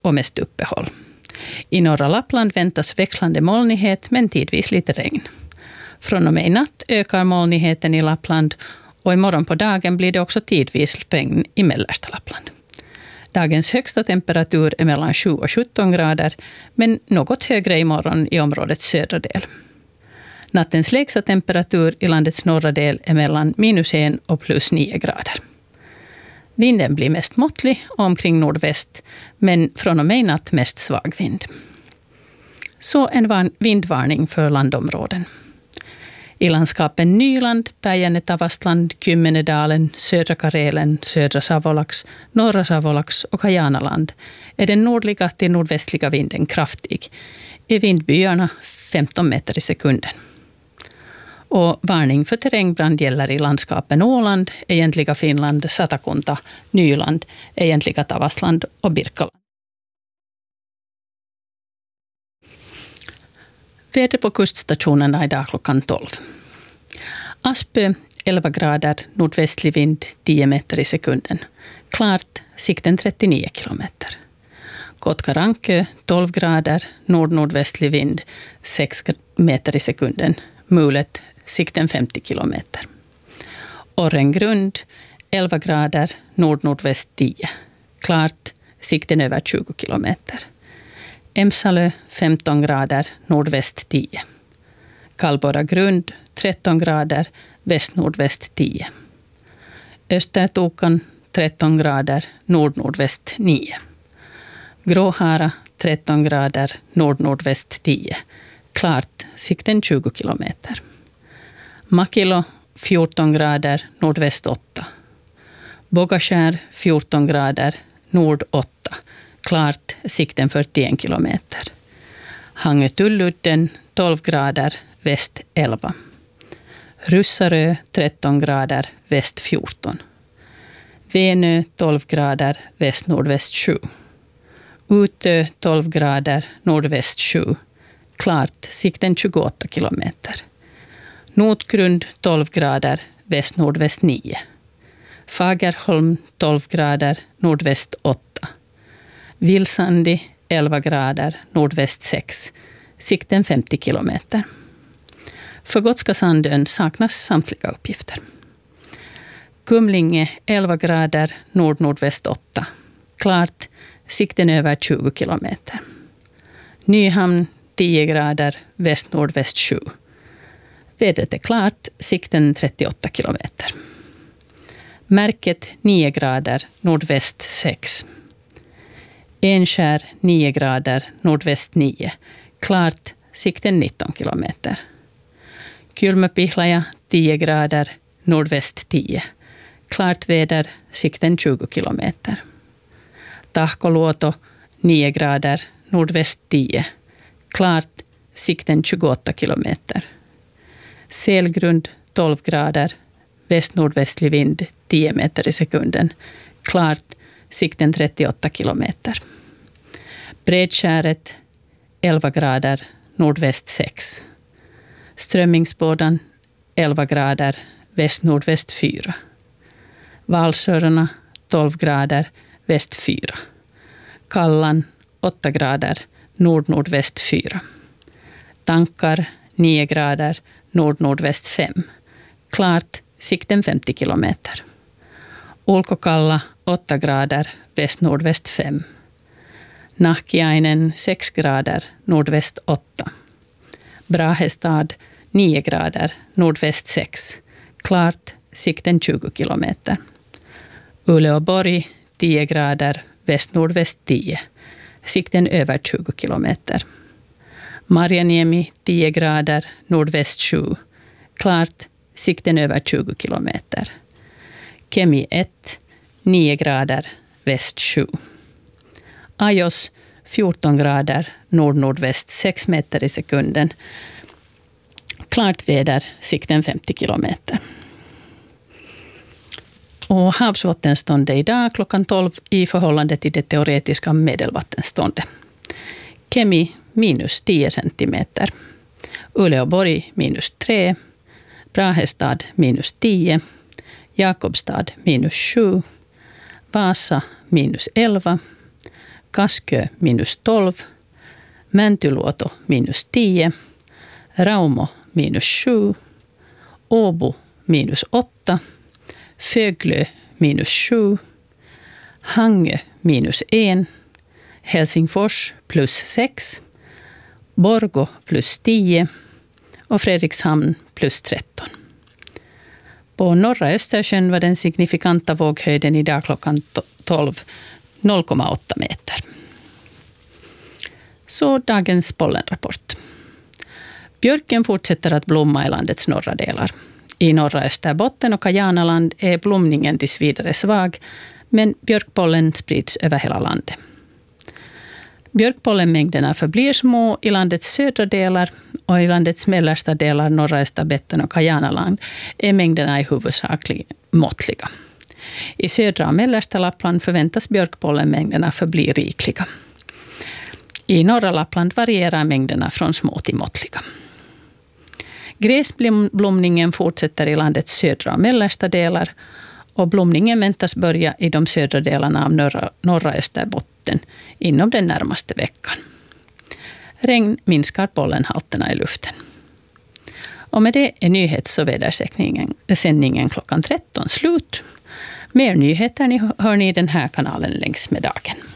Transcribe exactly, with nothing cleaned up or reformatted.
och mest uppehåll. I norra Lappland väntas växlande molnighet men tidvis lite regn. Från och med i natt ökar molnigheten i Lappland och imorgon på dagen blir det också tidvis regn i mellersta Lappland. Dagens högsta temperatur är mellan sju och sjutton grader, men något högre imorgon i områdets södra del. Nattens lägsta temperatur i landets norra del är mellan minus en och plus nio grader. Vinden blir mest måttlig och omkring nordväst, men från och med i natt mest svag vind. Så en vindvarning för landområden. I landskapen Nyland, Päijänne-Tavastland, Kymmenedalen, södra Karelen, södra Savolax, norra Savolax och Kajanaland är den nordliga till nordvästliga vinden kraftig. I vindbyarna femton meter i sekunden. Och varning för terrängbrand gäller i landskapen Åland, egentliga Finland, Satakunta, Nyland, egentliga Tavastland och Birkaland. Väder på kuststationerna idag klockan tolv. Aspö elva grader, nordvästlig vind tio meter i sekunden. Klart, sikten trettionio kilometer. Kotkarankö tolv grader, nord-nordvästlig vind sex meter i sekunden. Mulet, sikten femtio kilometer. Orrengrund elva grader, nord-nordväst tio. Klart, sikten över tjugo kilometer. Emsalö femton grader, nordväst tio. Kallborra grund tretton grader, väst-nordväst tio. Östertokan tretton grader, nord-nordväst nio. Gråhara tretton grader, nord-nordväst tio. Klart, sikten tjugo kilometer. Makilo fjorton grader, nordväst åtta. Bogaskär fjorton grader, nord åtta. Klart, sikten fyrtioen kilometer. Hangö-Tulludden tolv grader, väst elva. Russarö tretton grader, väst fjorton. Venö tolv grader, väst-nordväst sju. Utö tolv grader, nordväst sju. Klart, sikten tjugoåtta kilometer. Notgrund tolv grader, väst-nordväst nio. Fagerholm tolv grader, nordväst åtta. Vilsandi elva grader, nordväst sex. Sikten femtio kilometer. För Gotska Sandön saknas samtliga uppgifter. Kumlinge elva grader, nord-nordväst åtta. Klart, sikten över tjugo kilometer. Nyhamn tio grader, väst-nordväst sju. Vädret är klart, sikten trettioåtta kilometer. Märket nio grader, nordväst sex. Enskär nio grader, nordväst nio. Klart, sikten nitton kilometer. Kylmäpihlaja tio grader, nordväst tio. Klart väder, sikten tjugo kilometer. Tahkoluoto nio grader, nordväst tio. Klart, sikten tjugoåtta kilometer. Selgrund tolv grader, väst-nordvästlig vind tio meter i sekunden. Klart, sikten trettioåtta kilometer. Bredskäret elva grader, nordväst sex. Strömmingsbådan elva grader, väst-nordväst fyra. Valsörarna tolv grader, väst fyra. Kallan åtta grader, nord-nordväst fyra. Tankar nio grader, nord-nordväst fem. Klart, sikten femtio kilometer. Ulkokalla åtta grader, väst-nordväst fem. Nahkiainen sex grader, nordväst åtta. Brahestad nio grader, nordväst sex. Klart, sikten tjugo kilometer. Uleåborg tio grader, väst-nordväst tio. Sikten över tjugo kilometer. Marjaniemi tio grader, nordväst sju. Klart, sikten över tjugo kilometer. Kemi ett, nio grader, väst sju. Ajos fjorton grader, nord-nordväst sex meter i sekunden. Klart väder, sikten femtio kilometer. Och havsvattenståndet idag klockan tolv i förhållande till det teoretiska medelvattenståndet. Kemi minus tio centimeter. Uleåborg minus tre. Brahestad minus tio. Jakobstad minus sju. Vasa minus elva. Kaskö minus tolv, Mäntyluoto minus tio, Raumo minus sju, Åbo minus åtta, Föglö minus sju, Hangö minus en, Helsingfors plus sex, Borgå plus tio och Fredrikshamn plus tretton. På norra Östersjön var den signifikanta våghöjden idag klockan tolv noll komma åtta meter. Så dagens pollenrapport. Björken fortsätter att blomma i landets norra delar. I norra Österbotten och Kajanaland är blomningen tills vidare svag, men björkpollen sprids över hela landet. Björkpollenmängderna förblir små i landets södra delar och i landets mellersta delar, norra Österbotten och Kajanaland, är mängderna i huvudsakligen måttliga. I södra och mellersta Lappland förväntas björkpollenmängderna förbli rikliga. I norra Lappland varierar mängderna från små till måttliga. Gräsblomningen fortsätter i landets södra och mellersta delar och blomningen väntas börja i de södra delarna av norra, norra Österbotten inom den närmaste veckan. Regn minskar pollenhalterna i luften. Och med det är nyhets- och vädersändningen klockan tretton slut. Mer nyheter hör ni i den här kanalen längs med dagen.